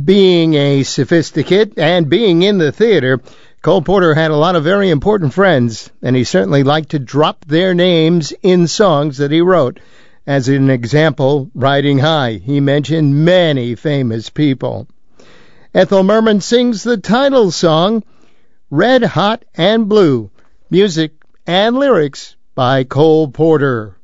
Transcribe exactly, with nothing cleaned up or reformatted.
Being a sophisticate and being in the theater, Cole Porter had a lot of very important friends, and he certainly liked to drop their names in songs that he wrote. As an example, Riding High, he mentioned many famous people. Ethel Merman sings the title song, Red Hot and Blue, music and lyrics by Cole Porter.